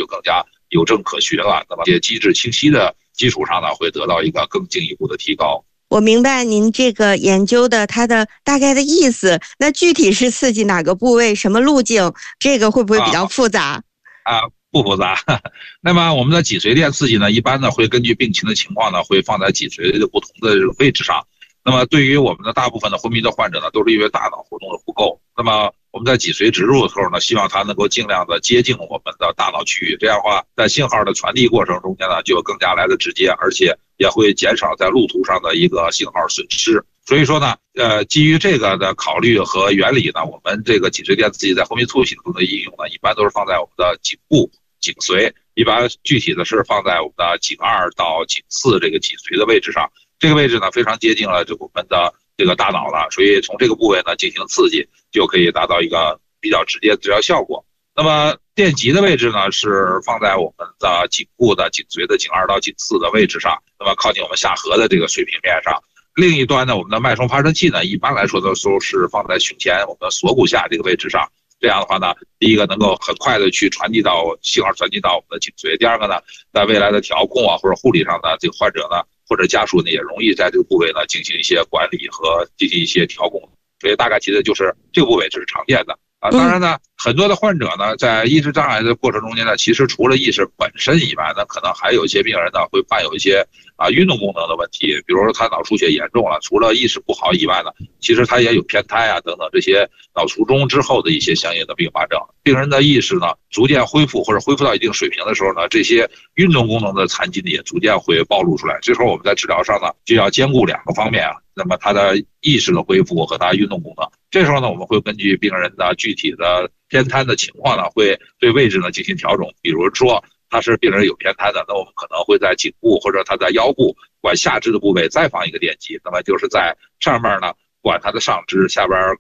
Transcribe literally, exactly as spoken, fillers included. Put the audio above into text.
更加有证可循了。那么这些机制清晰的基础上呢，会得到一个更进一步的提高。 我明白您这个研究的它的大概的意思，那具体是刺激哪个部位、什么路径，这个会不会比较复杂？ 啊，啊不复杂。那么我们的脊髓电刺激呢，一般呢会根据病情的情况呢，会放在脊髓的不同的位置上。那么对于我们的大部分的昏迷的患者呢，都是因为大脑活动的不够。那么我们在脊髓植入的时候呢，希望它能够尽量的接近我们的大脑区域，这样的话，在信号的传递过程中间呢，就更加来的直接，而且也会减少在路途上的一个信号损失。所以说呢，呃，基于这个的考虑和原理呢，我们这个脊髓电刺激在昏迷促醒中的应用呢，一般都是放在我们的颈部、颈髓，一般具体的是放在我们的颈二到颈四这个脊髓的位置上。这个位置呢，非常接近了这我们的这个大脑了，所以从这个部位呢进行刺激，就可以达到一个比较直接的治疗效果。那么电极的位置呢，是放在我们的颈部的颈髓的颈二到颈四的位置上，那么靠近我们下颌的这个水平面上。另一端呢，我们的脉冲发生器呢，一般来说都是放在胸前我们锁骨下这个位置上。这样的话呢，第一个能够很快的去传递到信号传递到我们的颈髓，第二个呢，在未来的调控啊或者护理上呢，这个患者呢或者家属呢也容易在这个部位呢进行一些管理和进行一些调控。所以大概其实就是这个部位这是常见的啊。当然呢，很多的患者呢在意识障碍的过程中间呢，其实除了意识本身以外呢，可能还有一些病人呢会伴有一些啊运动功能的问题，比如说他脑出血严重了，除了意识不好以外呢，其实他也有偏瘫啊等等这些脑卒中之后的一些相应的并发症。病人的意识呢逐渐恢复或者恢复到一定水平的时候呢，这些运动功能的残疾呢也逐渐会暴露出来。这时候我们在治疗上呢就要兼顾两个方面啊，那么他的意识的恢复和他运动功能。这时候呢，我们会根据病人的具体的偏瘫的情况呢，会对位置呢进行调整。比如说他是病人有偏瘫的，那我们可能会在颈部或者他在腰部管下肢的部位再放一个电极，那么就是在上面呢管他的上肢，下边